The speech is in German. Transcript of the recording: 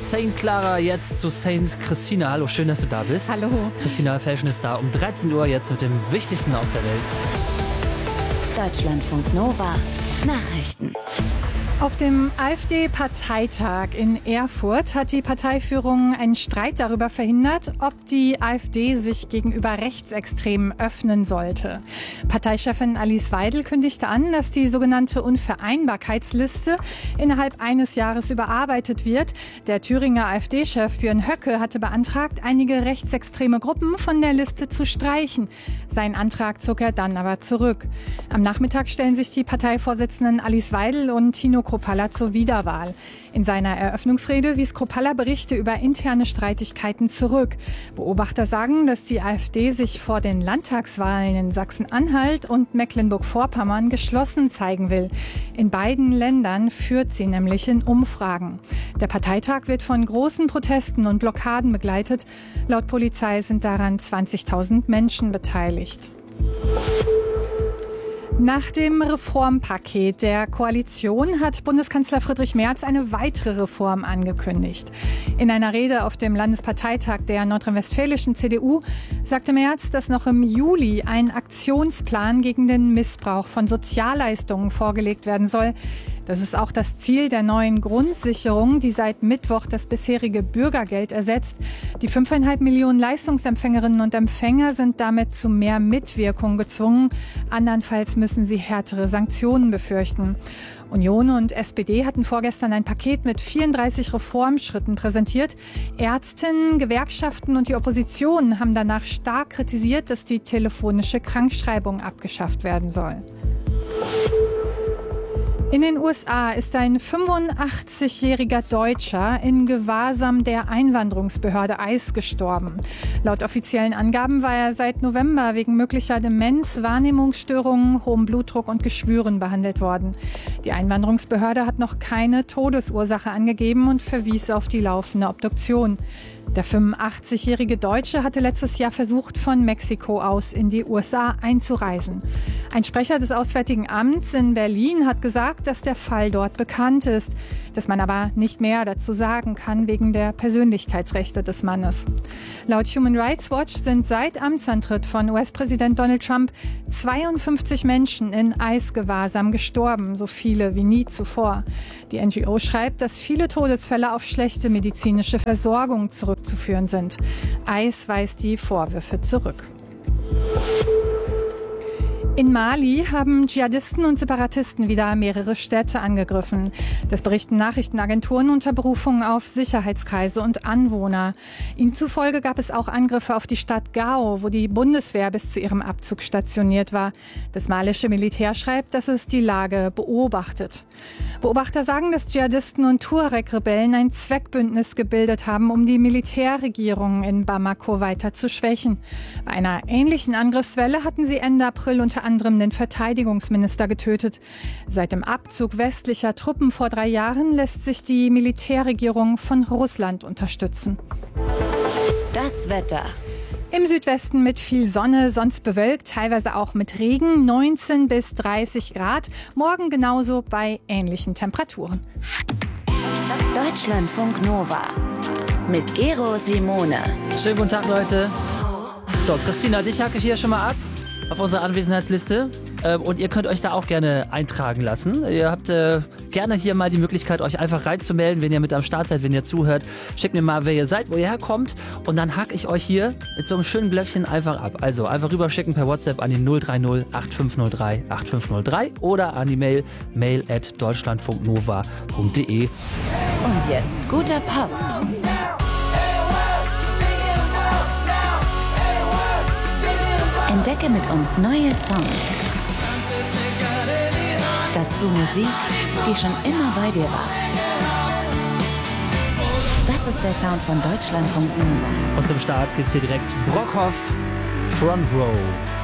St. Clara jetzt zu St. Christina. Hallo, schön, dass du da bist. Hallo. Christina Felschen ist da um 13 Uhr jetzt mit dem Wichtigsten aus der Welt. Deutschlandfunk Nova Nachrichten. Auf dem AfD-Parteitag in Erfurt hat die Parteiführung einen Streit darüber verhindert, ob die AfD sich gegenüber Rechtsextremen öffnen sollte. Parteichefin Alice Weidel kündigte an, dass die sogenannte Unvereinbarkeitsliste innerhalb eines Jahres überarbeitet wird. Der Thüringer AfD-Chef Björn Höcke hatte beantragt, einige rechtsextreme Gruppen von der Liste zu streichen. Seinen Antrag zog er dann aber zurück. Am Nachmittag stellen sich die Parteivorsitzenden Alice Weidel und Tino Kruppalla zur Wiederwahl. In seiner Eröffnungsrede wies Kruppalla Berichte über interne Streitigkeiten zurück. Beobachter sagen, dass die AfD sich vor den Landtagswahlen in Sachsen-Anhalt und Mecklenburg-Vorpommern geschlossen zeigen will. In beiden Ländern führt sie nämlich in Umfragen. Der Parteitag wird von großen Protesten und Blockaden begleitet. Laut Polizei sind daran 20.000 Menschen beteiligt. Nach dem Reformpaket der Koalition hat Bundeskanzler Friedrich Merz eine weitere Reform angekündigt. In einer Rede auf dem Landesparteitag der nordrhein-westfälischen CDU sagte Merz, dass noch im Juli ein Aktionsplan gegen den Missbrauch von Sozialleistungen vorgelegt werden soll. Das ist auch das Ziel der neuen Grundsicherung, die seit Mittwoch das bisherige Bürgergeld ersetzt. Die 5,5 Millionen Leistungsempfängerinnen und Empfänger sind damit zu mehr Mitwirkung gezwungen. Andernfalls müssen sie härtere Sanktionen befürchten. Union und SPD hatten vorgestern ein Paket mit 34 Reformschritten präsentiert. Ärztinnen, Gewerkschaften und die Opposition haben danach stark kritisiert, dass die telefonische Krankschreibung abgeschafft werden soll. In den USA ist ein 85-jähriger Deutscher in Gewahrsam der Einwanderungsbehörde ICE gestorben. Laut offiziellen Angaben war er seit November wegen möglicher Demenz, Wahrnehmungsstörungen, hohem Blutdruck und Geschwüren behandelt worden. Die Einwanderungsbehörde hat noch keine Todesursache angegeben und verwies auf die laufende Obduktion. Der 85-jährige Deutsche hatte letztes Jahr versucht, von Mexiko aus in die USA einzureisen. Ein Sprecher des Auswärtigen Amts in Berlin hat gesagt, dass der Fall dort bekannt ist, dass man aber nicht mehr dazu sagen kann wegen der Persönlichkeitsrechte des Mannes. Laut Human Rights Watch sind seit Amtsantritt von US-Präsident Donald Trump 52 Menschen in ICE-Gewahrsam gestorben, so viele wie nie zuvor. Die NGO schreibt, dass viele Todesfälle auf schlechte medizinische Versorgung zurückzuführen sind. ICE weist die Vorwürfe zurück. In Mali haben Dschihadisten und Separatisten wieder mehrere Städte angegriffen. Das berichten Nachrichtenagenturen unter Berufung auf Sicherheitskreise und Anwohner. Ihnen zufolge gab es auch Angriffe auf die Stadt Gao, wo die Bundeswehr bis zu ihrem Abzug stationiert war. Das malische Militär schreibt, dass es die Lage beobachtet. Beobachter sagen, dass Dschihadisten und Tuareg-Rebellen ein Zweckbündnis gebildet haben, um die Militärregierung in Bamako weiter zu schwächen. Bei einer ähnlichen Angriffswelle hatten sie Ende April unter anderem den Verteidigungsminister getötet. Seit dem Abzug westlicher Truppen vor 3 Jahren lässt sich die Militärregierung von Russland unterstützen. Das Wetter. Im Südwesten mit viel Sonne, sonst bewölkt, teilweise auch mit Regen, 19 bis 30 Grad. Morgen genauso bei ähnlichen Temperaturen. Deutschlandfunk Nova mit Gero Simone. Schönen guten Tag, Leute. So, Christina, dich hacke ich hier schon mal ab auf unserer Anwesenheitsliste. Und ihr könnt euch da auch gerne eintragen lassen. Ihr habt gerne hier mal die Möglichkeit, euch einfach reinzumelden, wenn ihr mit am Start seid, wenn ihr zuhört. Schickt mir mal, wer ihr seid, wo ihr herkommt. Und dann hacke ich euch hier mit so einem schönen Glöckchen einfach ab. Also einfach rüberschicken per WhatsApp an die 030 8503 8503 oder an die mail@deutschlandfunknova.de. Und jetzt guter Pop. Entdecke mit uns neue Songs. Dazu Musik, die schon immer bei dir war. Das ist der Sound von Deutschlandfunk Nova. Und zum Start gibt's hier direkt Brockhoff, Front Row.